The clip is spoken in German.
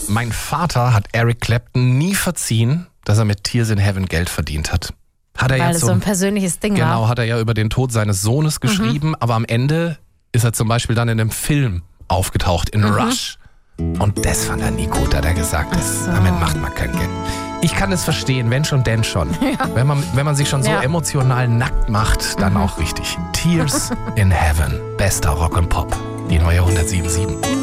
Mein Vater hat Eric Clapton nie verziehen, dass er mit Tears in Heaven Geld verdient hat. Hat er Weil ja es so ein persönliches Ding war. Genau, hat er ja über den Tod seines Sohnes geschrieben, aber am Ende ist er zum Beispiel dann in einem Film aufgetaucht, in Rush. Und das fand er nie gut, hat er gesagt. Damit macht man kein Geld. Ich kann es verstehen, wenn schon, denn schon. Ja. Wenn man sich schon so emotional nackt macht, dann auch richtig. Tears in Heaven, bester Rock und Pop. Die neue 107.7.